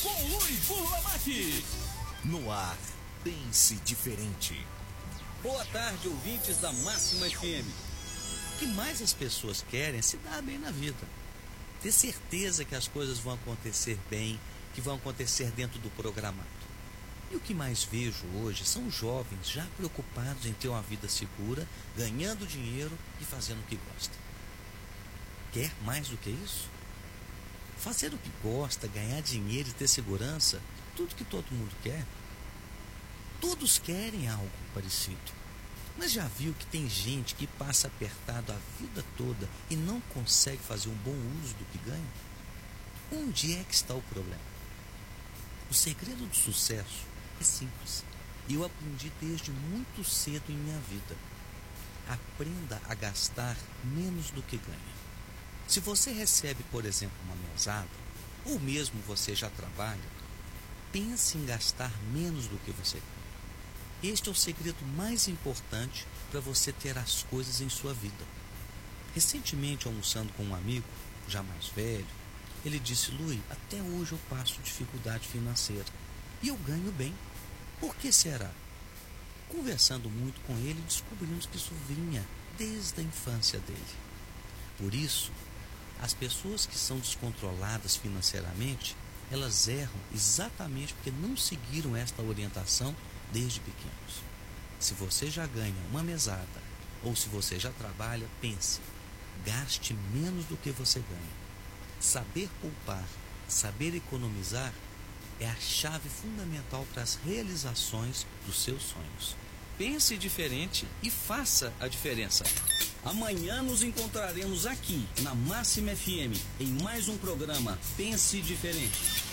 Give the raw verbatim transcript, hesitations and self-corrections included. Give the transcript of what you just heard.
com Luiz Burlamac. No ar, pense diferente. Boa tarde, ouvintes da Máxima F M. O que mais as pessoas querem é se dar bem na vida. Ter certeza que as coisas vão acontecer bem, que vão acontecer dentro do programado. E o que mais vejo hoje são jovens já preocupados em ter uma vida segura, ganhando dinheiro e fazendo o que gosta. Quer mais do que isso? Fazer o que gosta, ganhar dinheiro e ter segurança, tudo que todo mundo quer. Todos querem algo parecido. Mas já viu que tem gente que passa apertado a vida toda e não consegue fazer um bom uso do que ganha? Onde é que está o problema? O segredo do sucesso é simples. E eu aprendi desde muito cedo em minha vida. Aprenda a gastar menos do que ganha. Se você recebe, por exemplo, uma mesada, ou mesmo você já trabalha, pense em gastar menos do que você ganha. Este é o segredo mais importante para você ter as coisas em sua vida. Recentemente, almoçando com um amigo, já mais velho, ele disse: Luiz, até hoje eu passo dificuldade financeira e eu ganho bem. Por que será? Conversando muito com ele, descobrimos que isso vinha desde a infância dele. Por isso, as pessoas que são descontroladas financeiramente, elas erram exatamente porque não seguiram esta orientação desde pequenos. Se você já ganha uma mesada, ou se você já trabalha, pense, gaste menos do que você ganha. Saber poupar, saber economizar é a chave fundamental para as realizações dos seus sonhos. Pense diferente e faça a diferença. Amanhã nos encontraremos aqui na Máxima F M em mais um programa Pense Diferente.